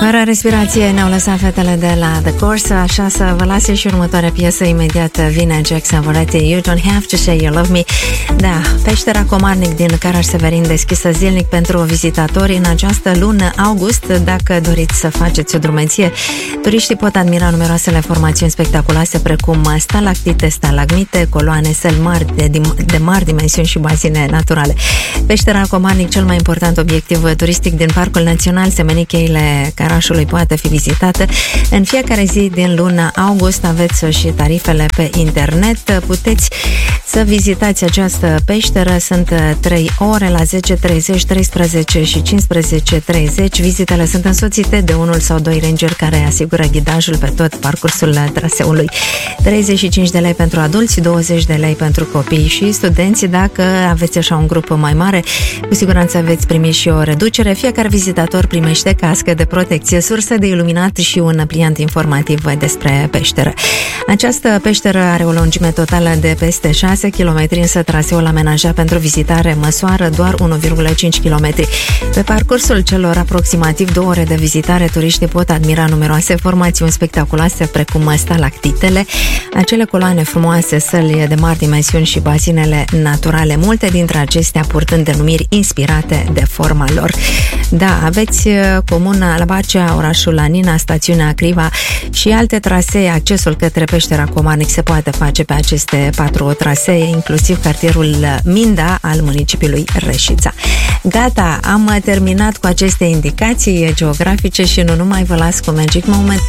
Fără respirație ne-au lăsat fetele de la The Course, așa să vă lase și următoarea piesă imediat vine Jackson Volete, You Don't Have to Say You Love Me. Da, peștera Comarnic din Caraș-Severin deschisă zilnic pentru vizitatori în această lună august. Dacă doriți să faceți o drumeție, turiștii pot admira numeroasele formațiuni spectaculoase precum stalactite, stalagmite, coloane, săli mari de mari dimensiuni și bazine naturale. Peștera Comarnic, cel mai important obiectiv turistic din Parcul Național Semenicheile Carașului, poate fi vizitată în fiecare zi din luna august. Aveți și tarifele pe internet. Puteți să vizitați această peșteră. Sunt 3 ore la 10:30, 13 și 15:30. Vizitele sunt însoțite de unul sau doi rangeri care asigură ghidajul pe tot parcursul traseului. 35 de lei pentru adulți, 20 de lei pentru copii și studenți. Dacă aveți așa un grup mai mare, cu siguranță veți primi și o reducere. Fiecare vizitator primește cască de protecție, sursă de iluminat și un pliant informativ despre peșteră. Această peșteră are o lungime totală de peste 6 km, însă traseul amenajat pentru vizitare măsoară doar 1,5 km. Pe parcursul celor aproximativ 2 ore de vizitare, turiștii pot admira numeroase formațiuni spectaculoase precum stalactitele, acele coloane frumoase, săli de mari dimensiuni și bazinele naturale, multe dintre acestea purtând denumiri inspirate de forma lor. Da, aveți comuna Albacea, orașul Anina, stațiunea Criva și alte trasee. Accesul către peștera Comarnic se poate face pe aceste 4 trasee, inclusiv cartierul Minda al municipiului Reșița. Gata, am terminat cu aceste indicații geografice și nu numai. Vă las cu Magic Moment.